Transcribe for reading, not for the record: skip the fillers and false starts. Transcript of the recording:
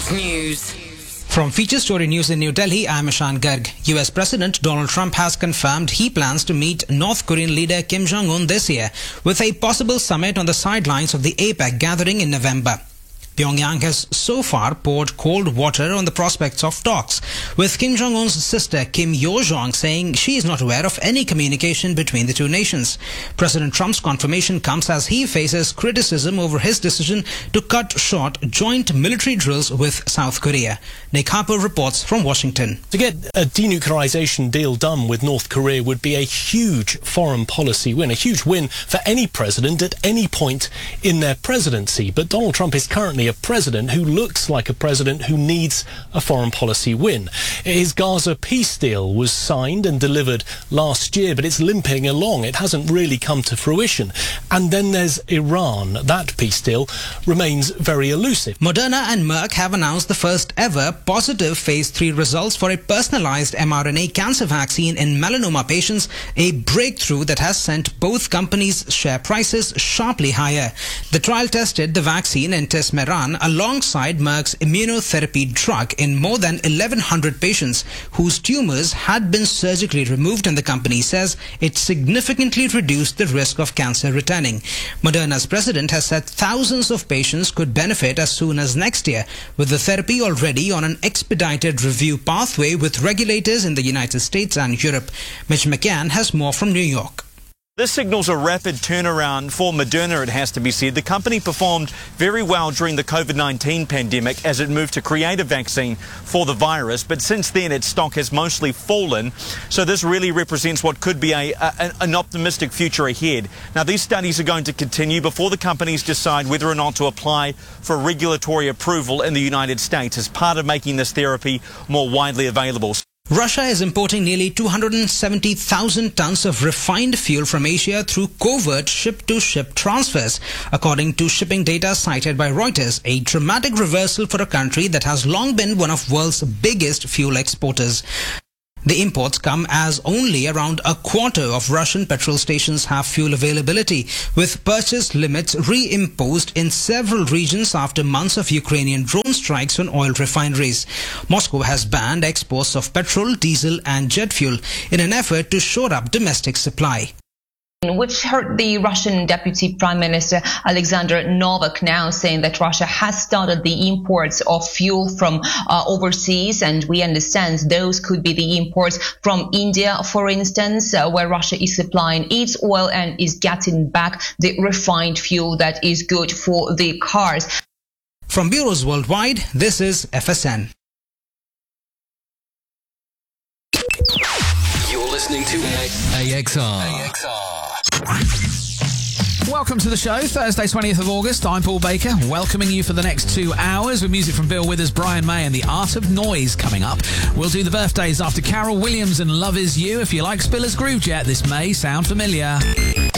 News. From Feature Story News in New Delhi, I'm Ishan Garg. US President Donald Trump has confirmed he plans to meet North Korean leader Kim Jong-un this year, with a possible summit on the sidelines of the APEC gathering in November. Pyongyang has so far poured cold water on the prospects of talks, with Kim Jong-un's sister Kim Yo-jong saying she is not aware of any communication between the two nations. President Trump's confirmation comes as he faces criticism over his decision to cut short joint military drills with South Korea. Nick Harper reports from Washington. To get a denuclearization deal done with North Korea would be a huge foreign policy win, a huge win for any president at any point in their presidency. But Donald Trump is currently a president who looks like a president who needs a foreign policy win. His Gaza peace deal was signed and delivered last year, but it's limping along. It hasn't really come to fruition. And then there's Iran. That peace deal remains very elusive. Moderna and Merck have announced the first ever positive phase 3 results for a personalized mRNA cancer vaccine in melanoma patients, a breakthrough that has sent both companies' share prices sharply higher. The trial tested the vaccine in Tesmeran alongside Merck's immunotherapy drug in more than 1,100 patients whose tumors had been surgically removed, and the company says it significantly reduced the risk of cancer returning. Moderna's president has said thousands of patients could benefit as soon as next year, with the therapy already on an expedited review pathway with regulators in the United States and Europe. Mitch McCann has more from New York. This signals a rapid turnaround for Moderna, it has to be said. The company performed very well during the COVID-19 pandemic as it moved to create a vaccine for the virus, but since then its stock has mostly fallen, so this really represents what could be an optimistic future ahead. Now, these studies are going to continue before the companies decide whether or not to apply for regulatory approval in the United States as part of making this therapy more widely available. Russia is importing nearly 270,000 tons of refined fuel from Asia through covert ship-to-ship transfers, according to shipping data cited by Reuters, a dramatic reversal for a country that has long been one of the world's biggest fuel exporters. The imports come as only around a quarter of Russian petrol stations have fuel availability, with purchase limits reimposed in several regions after months of Ukrainian drone strikes on oil refineries. Moscow has banned exports of petrol, diesel and jet fuel in an effort to shore up domestic supply, which heard the Russian Deputy Prime Minister Alexander Novak now saying that Russia has started the imports of fuel from overseas, and we understand those could be the imports from India, for instance, where Russia is supplying its oil and is getting back the refined fuel that is good for the cars. From bureaus worldwide, this is FSN. You're listening to AXR. Welcome to the show, Thursday 20th of August. I'm Paul Baker, welcoming you for the next 2 hours with music from Bill Withers, Brian May and The Art of Noise coming up. We'll do the birthdays after Carol Williams and Love Is You. If you like Spiller's Groove Jet, this may sound familiar.